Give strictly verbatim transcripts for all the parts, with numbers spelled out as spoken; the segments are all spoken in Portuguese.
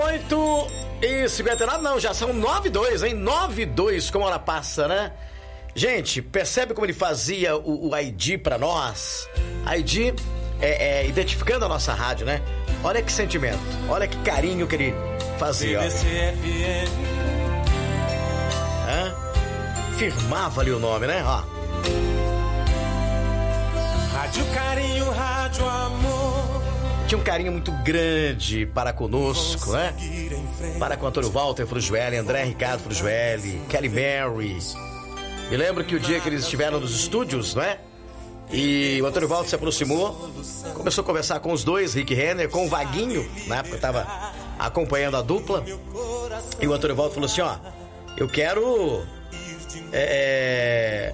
oito e cinquenta e nove, não, já são nove e dois, hein? nove e dois, como a hora passa, né? Gente, percebe como ele fazia o, o I D pra nós? I D é, é identificando a nossa rádio, né? Olha que sentimento, olha que carinho que ele fazia. Hã? Firmava ali o nome, né? Ó. Rádio Carinho, Rádio Amor. Tinha um carinho muito grande para conosco, né? Para com Antônio Walter Frujueli, André Ricardo Frujueli, Kelly Mary. Me lembro que o dia que eles estiveram nos estúdios, não é? E o Antônio Walter se aproximou, começou a conversar com os dois, Rick Renner, com o Vaguinho, na época eu estava acompanhando a dupla. E o Antônio Walter falou assim, ó, eu quero é,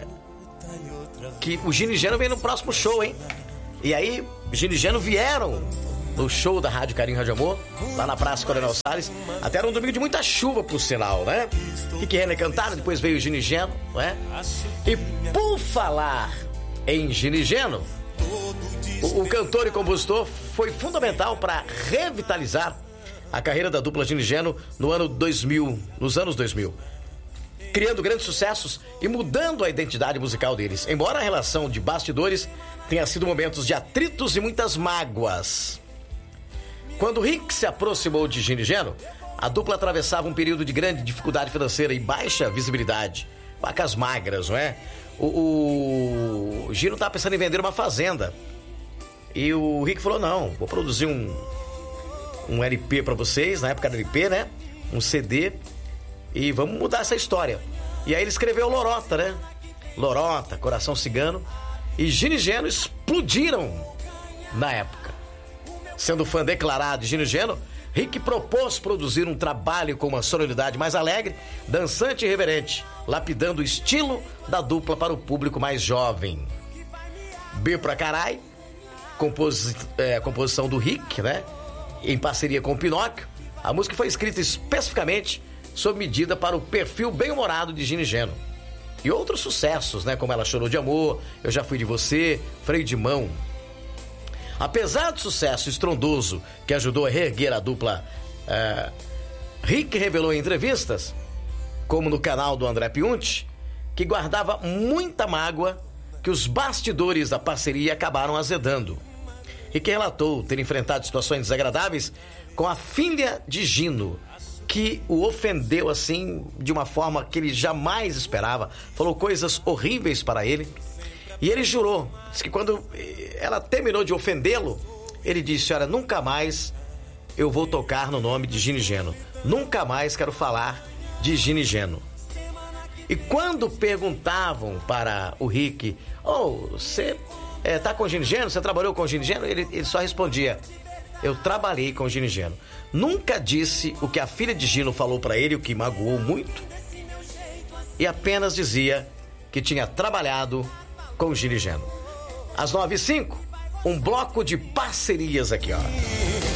que o Gino e Geno venha no próximo show, hein? E aí, Gino e Geno vieram no show da Rádio Carinho, Rádio Amor, lá na Praça Coronel Salles. Até era um domingo de muita chuva, por sinal, né? Rick Renner cantaram, depois veio o Gino e Geno, né? E por falar em Gino e Geno, o, o cantor e compositor foi fundamental para revitalizar a carreira da dupla Gino e Geno no ano dois mil, nos anos dois mil. Criando grandes sucessos e mudando a identidade musical deles. Embora a relação de bastidores tenha sido momentos de atritos e muitas mágoas. Quando Rick se aproximou de Gino e Geno, a dupla atravessava um período de grande dificuldade financeira e baixa visibilidade. Vacas magras, não é? O, o Gino estava pensando em vender uma fazenda. E o Rick falou, não, vou produzir um, um L P para vocês, na época era L P, né? Um C D... E vamos mudar essa história. E aí ele escreveu Lorota, né? Lorota, Coração Cigano. E Gino e Geno explodiram na época. Sendo fã declarado de Gino e Geno, Rick propôs produzir um trabalho com uma sonoridade mais alegre, dançante e reverente, lapidando o estilo da dupla para o público mais jovem. B pra Carai, compos, é, composição do Rick, né? Em parceria com o Pinóquio. A música foi escrita especificamente sob medida para o perfil bem-humorado de Gino e Geno. E outros sucessos, né? Como Ela Chorou de Amor, Eu Já Fui de Você, Freio de Mão. Apesar do sucesso estrondoso que ajudou a reerguer a dupla, uh, Rick revelou em entrevistas, como no canal do André Piunti, que guardava muita mágoa que os bastidores da parceria acabaram azedando. Rick relatou ter enfrentado situações desagradáveis com a filha de Gino, que o ofendeu assim de uma forma que ele jamais esperava, falou coisas horríveis para ele, e ele jurou, disse que quando ela terminou de ofendê-lo, ele disse, olha, nunca mais eu vou tocar no nome de Gino e Geno, nunca mais quero falar de Gino e Geno. E quando perguntavam para o Rick, oh, você é, tá com Gino e Geno, você trabalhou com Gino e Geno? Ele, ele só respondia, eu trabalhei com Gino e Geno. Nunca disse o que a filha de Gino falou para ele, o que magoou muito, e apenas dizia que tinha trabalhado com Gino e Geno. Às nove e cinco, um bloco de parcerias aqui, ó.